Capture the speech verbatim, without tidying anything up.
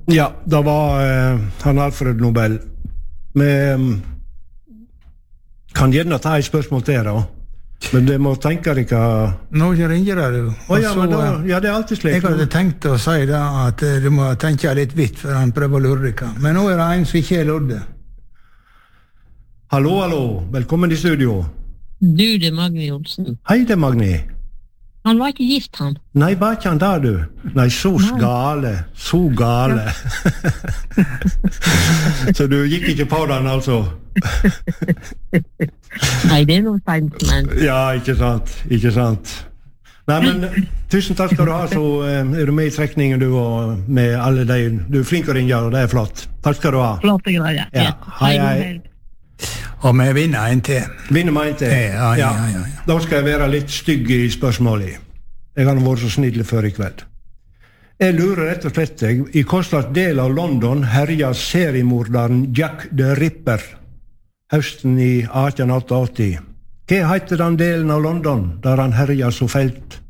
Ja, det var eh, han Alfred Nobel. Vi um, kan gjerne ta et spørsmål til da. Men det må tenke dere... Nå ringer det du. Å ja, men da, ja, det er alltid slik. Jeg hadde tenkt å si da at du må tenke litt vidt for han prøver å lure dere. Men nå er det en som ikke er lodde. Hallo, hallo. Velkommen i studio. Du, det er Magni Olsen. Hei, det er Magni. Han var ikke gift, han. Nei, var ikke han der, du? Nei, så gale. Så gale. Så du gikk ikke på den, altså? Nei, det er noe feint, men... Ja, ikke sant, ikke sant. Nei, men tusen takk skal du ha, så eh, er du med i trekningen du, og med alle de, du er flink å ringe, og det er flott. Takk skal du ha. Flotte greier, ja. Ja, hei, hei. Og vi vinner en til. Vinner meg en til? Ja, ja, ja, ja, ja. Da skal jeg være litt stygg i spørsmålet. Jeg har vært så snille før i kveld. Jeg lurer rett og slett deg, i hva slags del av London herja seriemorderen Jack the Ripper høsten i atten åttiåtte? Hva heter den delen av London der han herja så felt?